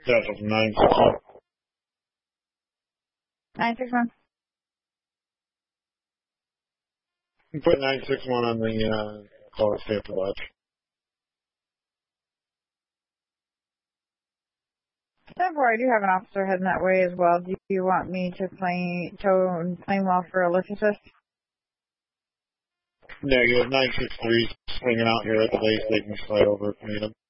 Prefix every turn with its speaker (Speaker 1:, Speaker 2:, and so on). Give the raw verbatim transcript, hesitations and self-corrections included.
Speaker 1: That's nine six one.
Speaker 2: nine six one.
Speaker 1: Put nine six one on the uh, call safety watch.
Speaker 2: ten four, I do have an officer heading that way as well. Do you want me to claim, to claim law for a lift assist?
Speaker 1: Negative. nine six three swinging out here at the base. They can slide over if needed.